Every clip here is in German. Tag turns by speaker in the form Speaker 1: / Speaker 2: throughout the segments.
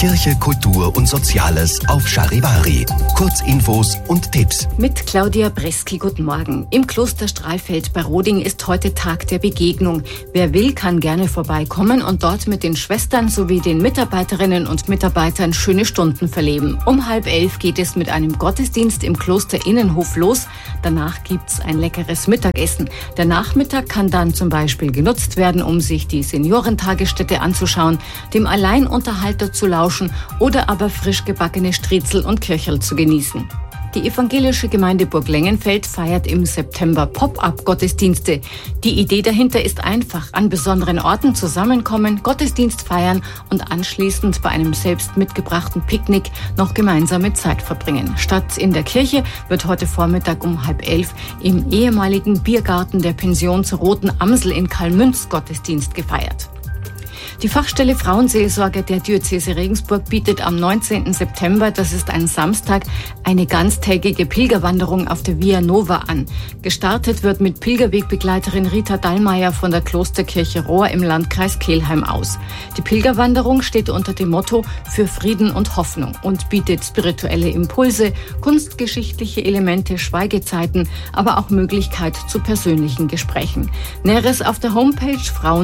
Speaker 1: Kirche, Kultur und Soziales auf Charivari. Kurzinfos und Tipps.
Speaker 2: Mit Claudia Breski, guten Morgen. Im Kloster Strahlfeld bei Roding ist heute Tag der Begegnung. Wer will, kann gerne vorbeikommen und dort mit den Schwestern sowie den Mitarbeiterinnen und Mitarbeitern schöne Stunden verleben. Um 10:30 geht es mit einem Gottesdienst im Klosterinnenhof los. Danach gibt's ein leckeres Mittagessen. Der Nachmittag kann dann zum Beispiel genutzt werden, um sich die Seniorentagesstätte anzuschauen, dem Alleinunterhalter zu lauschen oder aber frisch gebackene Striezel und Kircherl zu genießen. Die evangelische Gemeinde Burg Lengenfeld feiert im September Pop-up-Gottesdienste. Die Idee dahinter ist einfach: an besonderen Orten zusammenkommen, Gottesdienst feiern und anschließend bei einem selbst mitgebrachten Picknick noch gemeinsame Zeit verbringen. Statt in der Kirche wird heute Vormittag um 10:30 im ehemaligen Biergarten der Pension zur Roten Amsel in Karlmünz Gottesdienst gefeiert. Die Fachstelle Frauenseelsorge der Diözese Regensburg bietet am 19. September, das ist ein Samstag, eine ganztägige Pilgerwanderung auf der Via Nova an. Gestartet wird mit Pilgerwegbegleiterin Rita Dallmayr von der Klosterkirche Rohr im Landkreis Kelheim aus. Die Pilgerwanderung steht unter dem Motto für Frieden und Hoffnung und bietet spirituelle Impulse, kunstgeschichtliche Elemente, Schweigezeiten, aber auch Möglichkeit zu persönlichen Gesprächen. Näheres auf der Homepage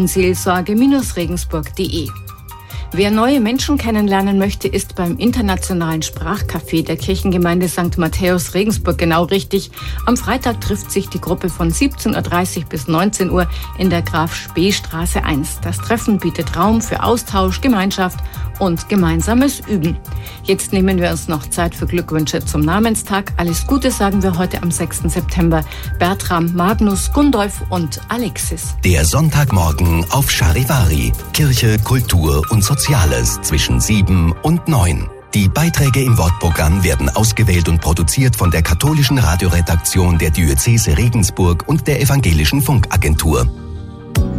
Speaker 2: frauenseelsorge-regensburg.de. Wer neue Menschen kennenlernen möchte, ist beim internationalen Sprachcafé der Kirchengemeinde St. Matthäus Regensburg genau richtig. Am Freitag trifft sich die Gruppe von 17:30 bis 19 Uhr in der Graf-Spee-Straße 1. Das Treffen bietet Raum für Austausch, Gemeinschaft und gemeinsames Üben. Jetzt nehmen wir uns noch Zeit für Glückwünsche zum Namenstag. Alles Gute sagen wir heute am 6. September Bertram, Magnus, Gundolf und Alexis.
Speaker 1: Der Sonntagmorgen auf Charivari. Kirche, Kultur und Soziales zwischen 7 und 9. Die Beiträge im Wortprogramm werden ausgewählt und produziert von der katholischen Radioredaktion der Diözese Regensburg und der Evangelischen Funkagentur.